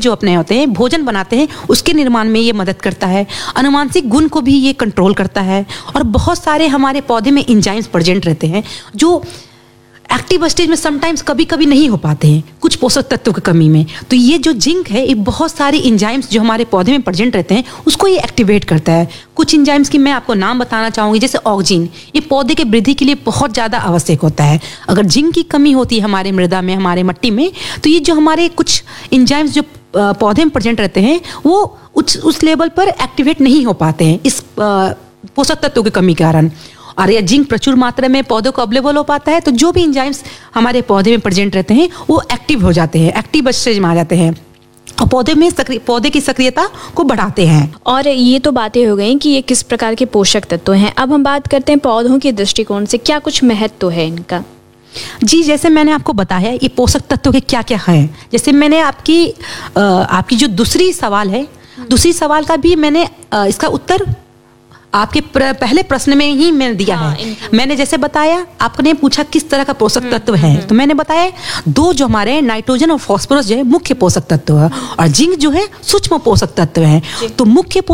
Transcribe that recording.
जो अपने होते हैं, भोजन बनाते हैं, उसके निर्माण में ये मदद करता है। अनुवांशिक गुण को भी ये कंट्रोल करता है। और बहुत सारे हमारे पौधे में एंजाइम्स प्रेजेंट रहते हैं जो एक्टिव स्टेज में समटाइम्स कभी कभी नहीं हो पाते हैं कुछ पोषक तत्वों की कमी में। तो ये जो जिंक है, ये बहुत सारे एंजाइम्स जो हमारे पौधे में प्रेजेंट रहते हैं उसको ये एक्टिवेट करता है। कुछ एंजाइम्स की मैं आपको नाम बताना चाहूँगी, जैसे ऑक्जिन, ये पौधे के वृद्धि के लिए बहुत ज़्यादा आवश्यक होता है। अगर जिंक की कमी होती है हमारे मृदा में, हमारे मिट्टी में, तो ये जो हमारे कुछ एंजाइम्स जो पौधे में प्रेजेंट रहते हैं वो उस लेवल पर एक्टिवेट नहीं हो पाते हैं इस पोषक तत्वों की कमी के कारण। और यह जिंक प्रचुर मात्रा में पौधों को अवेलेबल हो पाता है तो जो भी एंजाइम्स हमारे पौधे में प्रेजेंट रहते हैं वो एक्टिव हो जाते हैं, एक्टिव स्टेज में आ जाते हैं और पौधे की सक्रियता को बढ़ाते हैं। और ये तो बातें हो गई कि ये किस प्रकार के पोषक तत्व हैं। अब हम बात करते हैं पौधों के दृष्टिकोण से क्या कुछ महत्व है इनका। जी, जैसे मैंने आपको बताया ये पोषक तत्व के क्या क्या हैं। जैसे मैंने आपकी जो दूसरी सवाल है, दूसरी सवाल का भी मैंने इसका उत्तर आपके पहले प्रश्न में ही मैंने दिया है। मैंने जैसे बताया, आपने पूछा किस तरह का पोषक तत्व है, तो मैंने बताया दो जो हमारे नाइट्रोजन और फास्फोरस जो है मुख्य पोषक तत्व है और जिंक जो है सूक्ष्म पोषक तत्व है। तो मुख्य